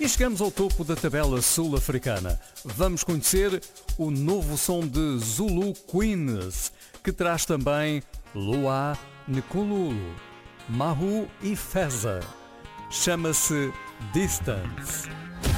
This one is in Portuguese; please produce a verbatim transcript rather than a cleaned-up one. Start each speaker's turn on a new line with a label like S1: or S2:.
S1: E chegamos ao topo da tabela sul-africana. Vamos conhecer o novo som de Zulu Queens, que traz também Lua Nkululu, Mahu e Feza. Chama-se Distance.